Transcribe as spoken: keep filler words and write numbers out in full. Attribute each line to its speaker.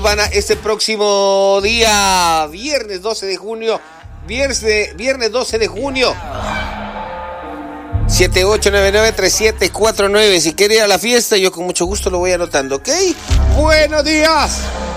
Speaker 1: Van a este próximo día, viernes doce de junio, viernes, viernes doce de junio. siete ocho nueve nueve tres siete cuatro nueve. Si quiere ir a la fiesta, yo con mucho gusto lo voy anotando, ¿ok? Buenos días.